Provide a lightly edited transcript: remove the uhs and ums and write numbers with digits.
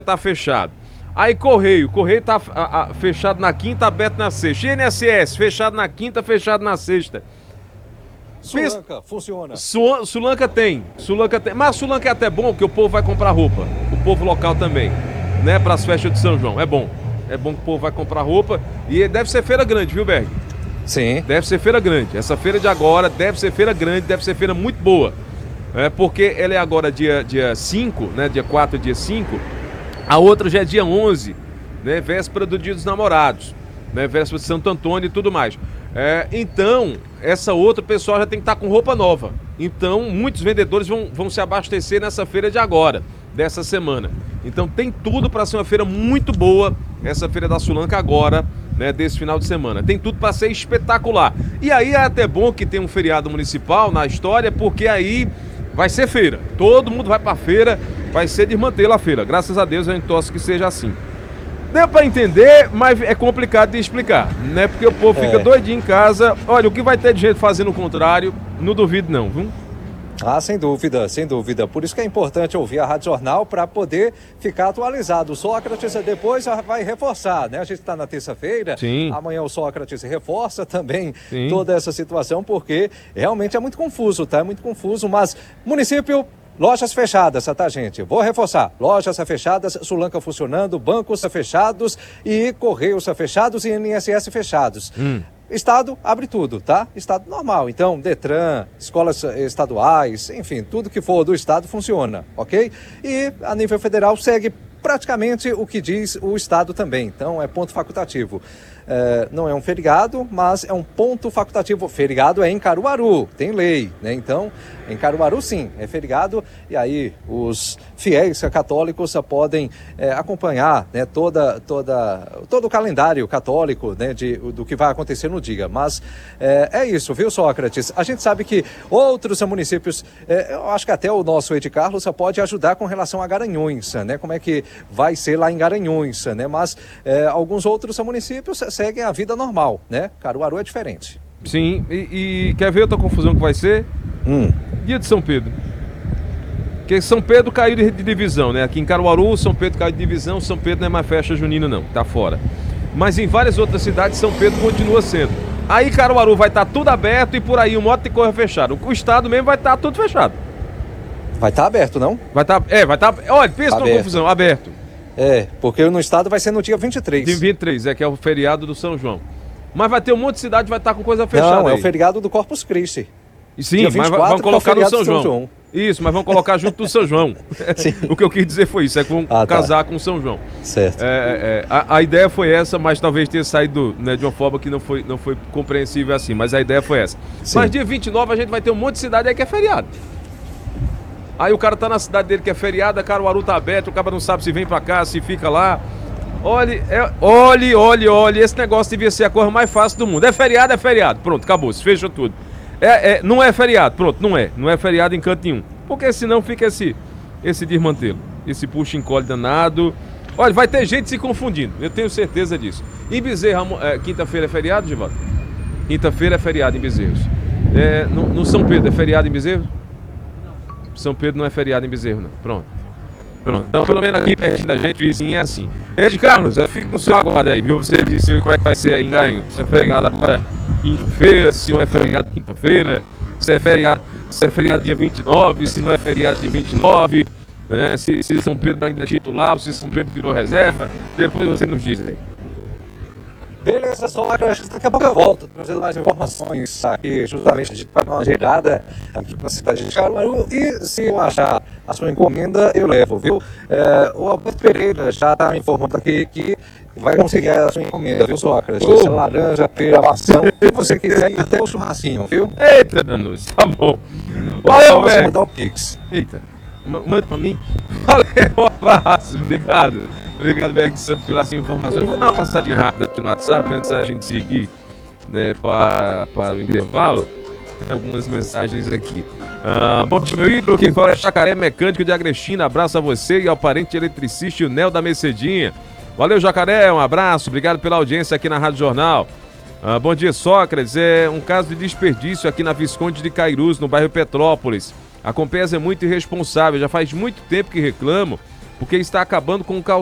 tá fechado. Aí Correio tá fechado na quinta, aberto na sexta. INSS, fechado na quinta, fechado na sexta. Sulanca, funciona. Sulanca tem. Mas a Sulanca é até bom, porque o povo vai comprar roupa. O povo local também, né? Para as festas de São João. É bom. É bom que o povo vai comprar roupa. E deve ser feira grande, viu, Berg? Sim. Deve ser feira grande. Essa feira de agora deve ser feira grande, deve ser feira muito boa. Porque ela é agora dia 5, né? Dia 4 e dia 5. A outra já é dia 11, né? Véspera do Dia dos Namorados, né? Véspera de Santo Antônio e tudo mais. Então, essa outra, o pessoal já tem que estar com roupa nova. Então, muitos vendedores vão se abastecer nessa feira de agora, dessa semana. Então, tem tudo para ser uma feira muito boa, essa feira da Sulanca agora, né, desse final de semana. Tem tudo para ser espetacular. E aí é até bom que tem um feriado municipal na história, porque aí vai ser feira. Todo mundo vai para a feira, vai ser desmantelo a feira. Graças a Deus a gente torce que seja assim. Deu pra entender, mas é complicado de explicar, né? Porque o povo fica doidinho em casa. Olha, o que vai ter de gente fazendo o contrário, não duvido não, viu? Sem dúvida, sem dúvida. Por isso que é importante ouvir a Rádio Jornal para poder ficar atualizado. O Sócrates depois vai reforçar, né? A gente está na terça-feira, amanhã o Sócrates reforça também toda essa situação, porque realmente é muito confuso, tá? É muito confuso, mas município... Lojas fechadas, tá, gente? Vou reforçar. Lojas fechadas, Sulanca funcionando, bancos fechados e Correios fechados e INSS fechados. Estado abre tudo, tá? Estado normal. Então, Detran, escolas estaduais, enfim, tudo que for do Estado funciona, ok? E a nível federal segue praticamente o que diz o Estado também. Então, é ponto facultativo. Não é um feriado, mas é um ponto facultativo. Feriado é em Caruaru, tem lei, né? Então, em Caruaru, sim, é feriado. E aí, os fiéis católicos podem acompanhar, né, todo o calendário católico, né, do que vai acontecer no dia. Mas é isso, viu, Sócrates? A gente sabe que outros municípios, eu acho que até o nosso Ed Carlos pode ajudar com relação a Garanhuns, né? Como é que vai ser lá em Garanhuns, né? Mas alguns outros municípios seguem a vida normal, né? Caruaru é diferente. Sim, e quer ver outra confusão que vai ser? Dia de São Pedro. Porque São Pedro caiu de divisão, né? Aqui em Caruaru, São Pedro caiu de divisão, São Pedro não é mais festa junina não, tá fora. Mas em várias outras cidades, São Pedro continua sendo. Aí Caruaru vai estar tudo aberto e por aí um monte de coisa fechada. O estado mesmo vai estar tudo fechado. Vai estar aberto, não? Vai estar, olha, pensa numa confusão, aberto. Porque no estado vai ser no dia 23. Dia 23, que é o feriado do São João. Mas vai ter um monte de cidade que vai estar com coisa fechada. Não, é aí. O feriado do Corpus Christi. E sim, mas vão colocar no São João. Isso, mas vão colocar junto do São João. O que eu quis dizer foi isso, é que vão casar com o São João. Certo. A ideia foi essa, mas talvez tenha saído, né, de uma forma que não foi compreensível assim, mas a ideia foi essa. Sim. Mas dia 29 a gente vai ter um monte de cidade aí que é feriado. Aí o cara tá na cidade dele que é feriado, Caruaru tá aberto, o cara não sabe se vem pra cá, se fica lá. Olhe, esse negócio devia ser a coisa mais fácil do mundo. É feriado, pronto, acabou, se fecha tudo. Não é feriado, pronto, não é feriado em canto nenhum. Porque senão fica esse desmantelo, esse puxa-encolhe danado. Olha, vai ter gente se confundindo, eu tenho certeza disso. Em Bezerra, quinta-feira é feriado, Givaldo? Quinta-feira é feriado em Bezerros. No São Pedro é feriado em Bezerros? São Pedro não é feriado em Bezerro, não. Pronto. Então, pelo menos aqui perto da gente, vizinho é assim. Ed Carlos, eu fico no seu aguardo aí, viu? Você disse como é que vai ser aí em Garanhuns. Se é feriado agora quinta-feira, se não é feriado quinta-feira, se é feriado dia 29, se não é feriado dia 29, né? Se São Pedro ainda é titular, ou se São Pedro virou reserva, depois você nos diz aí. Beleza, Sócrates, daqui a pouco eu volto trazendo mais informações aqui, justamente de dar uma girada aqui na cidade de Caruaru. E se eu achar a sua encomenda, eu levo, viu? O Alberto Pereira já está me informando aqui que vai conseguir a sua encomenda, viu, Sócrates? Laranja, pera, maçã, o que você quiser, e até o churrasquinho, viu? Eita, Danus, tá bom. Valeu, velho. Mandar o Pix. Eita, manda pra mim. Valeu, um abraço, Obrigado, Berg Santos, pela sua informação. Vou dar uma passadinha rápida aqui no WhatsApp antes da gente seguir, né, para o intervalo. Tem algumas mensagens aqui. Bom dia, meu ídolo. Quem fala é Jacaré Mecânico de Agrestina. Abraço a você e ao parente eletricista, o Nel da Mercedinha. Valeu, Jacaré. Um abraço. Obrigado pela audiência aqui na Rádio Jornal. Bom dia, Sócrates. É um caso de desperdício aqui na Visconde de Cairus, no bairro Petrópolis. A Compesa é muito irresponsável. Já faz muito tempo que reclamo. porque está acabando com o